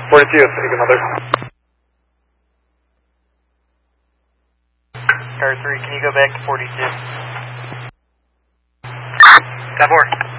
42, Eagle Mother. Car 3, can you go back to 42? Car 4.